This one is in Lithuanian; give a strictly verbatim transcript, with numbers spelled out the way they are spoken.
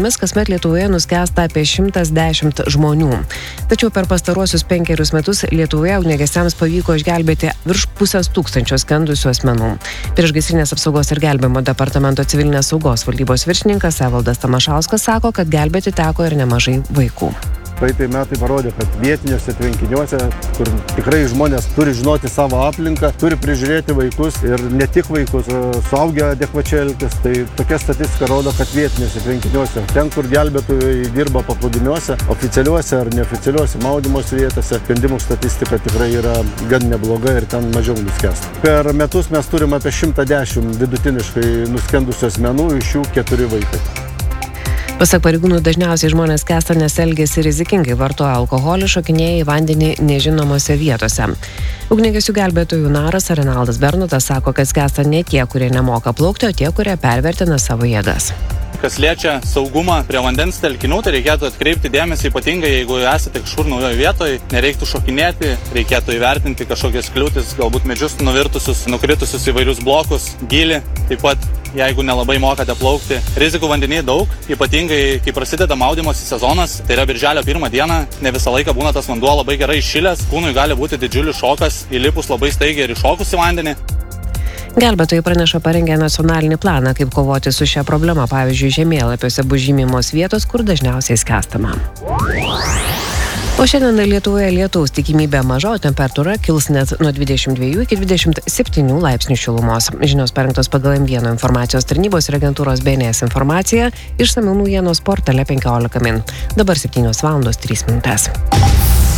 duomenimis kasmet Lietuvoje nuskęsta apie šimtas dešimt žmonių. Tačiau per pastaruosius penkerius metus Lietuvoje ugniagesiams pavyko išgelbėti virš pusės tūkstančio skendusių asmenų. Priešgaisrinės apsaugos ir gelbėjimo departamento civilinės saugos valdybos viršininkas Evaldas Tamašauskas sako, kad gelbėti teko ir nemažai vaikų. Praeitai metai parodė, kad vietiniuose tvenkiniuose, kur tikrai žmonės turi žinoti savo aplinką, turi prižiūrėti vaikus ir ne tik vaikus, suaugę adekvačiai elgtis. Tai tokia statistika rodo, kad vietiniuose tvenkiniuose, ten, kur gelbėtojai dirba paplūdimiuose, oficialiuose ar neoficialiuose maudymosi vietose, skendimų statistika tikrai yra gan nebloga ir ten mažiau nuskęsta. Per metus mes turime apie šimtą dešimt vidutiniškai nuskendusių asmenų, iš jų keturi vaikai. Pasak pareigūnų, dažniausiai žmonės skęsta, nes elgiasi rizikingai, vartoja alkoholį, šokinėja į vandenį nežinomose vietose. Ugniagesių gelbėtojų naras Renaldas Bernutas sako, kad skęsta ne tie, kurie nemoka plaukti, o tie, kurie pervertina savo jėgas. Kas liečia saugumą prie vandens telkinių, tai reikėtų atkreipti dėmesį ypatingai, jeigu esate kažkur naujoje vietoje, nereiktų šokinėti, reikėtų įvertinti kažkokias kliūtis, galbūt medžius nuvirtusius, nukritusius įvairius blokus, gylį, taip pat jeigu nelabai mokate plaukti. Rizikų vandenyje daug, ypatingai kai prasideda maudymosi sezonas, tai yra birželio pirmą dieną, ne visą laiką būna tas vanduo labai gerai įšilęs, kūnui gali būti didžiulis šokas, įlipus labai staigiai ir iššokus į vandenį. Gelbėtojai praneša parengę nacionalinį planą, kaip kovoti su šia problema, pavyzdžiui, žemėlapiuose bus žymimos vietos, kur dažniausiai skęstama. O šiandien Lietuvoje lietaus tikimybė maža, o temperatūra kils net nuo dvidešimt dviejų iki dvidešimt septynių laipsnių šilumos. Žinios parengtos pagal M vienas informacijos tarnybos ir agentūros B N S informaciją, išsamių naujienos portale penkiolika min. Dabar septynios valandos trys minutės.